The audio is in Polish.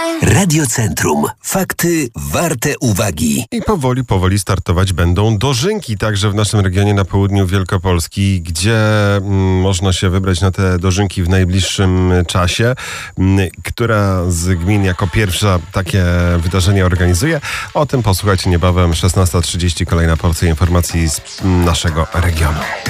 Radio Centrum. Fakty warte uwagi. I powoli startować będą dożynki, także w naszym regionie na południu Wielkopolski, gdzie można się wybrać na te dożynki w najbliższym czasie. Która z gmin jako pierwsza takie wydarzenie organizuje? O tym posłuchajcie niebawem, 16:30, kolejna porcja informacji z naszego regionu.